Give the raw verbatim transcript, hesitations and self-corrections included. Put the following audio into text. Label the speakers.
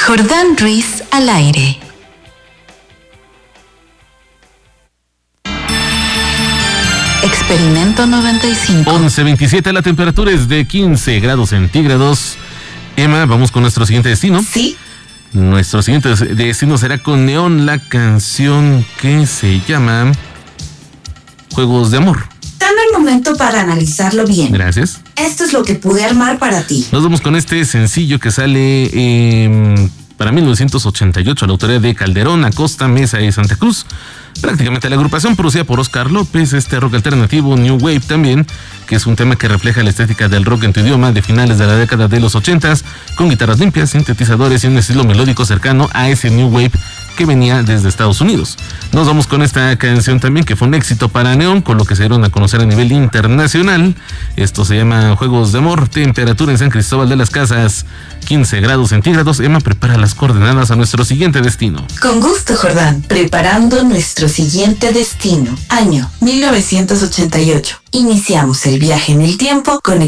Speaker 1: Jordán Ruiz al aire. Experimento noventa y cinco.
Speaker 2: once veintisiete, la temperatura es de quince grados centígrados. Emma, vamos con nuestro siguiente destino.
Speaker 1: Sí.
Speaker 2: Nuestro siguiente destino será con Neón, la canción que se llama Juegos de Amor.
Speaker 3: Dame un momento para analizarlo bien.
Speaker 2: Gracias.
Speaker 3: Esto es lo que pude armar para ti.
Speaker 2: Nos vamos con este sencillo que sale eh, para mil novecientos ochenta y ocho, a la autoría de Calderón, Acosta, Mesa y Santa Cruz. Prácticamente la agrupación producida por Oscar López, este rock alternativo, New Wave también, que es un tema que refleja la estética del rock en tu idioma de finales de la década de los ochentas, con guitarras limpias, sintetizadores y un estilo melódico cercano a ese New Wave que venía desde Estados Unidos. Nos vamos con esta canción también que fue un éxito para Neón, con lo que se dieron a conocer a nivel internacional. Esto se llama Juegos de Amor. Temperatura en San Cristóbal de las Casas, quince grados centígrados. Emma, prepara las coordenadas a nuestro siguiente destino.
Speaker 3: Con gusto, Jordán. Preparando nuestro siguiente destino. Año mil novecientos ochenta y ocho. Iniciamos el viaje en el tiempo con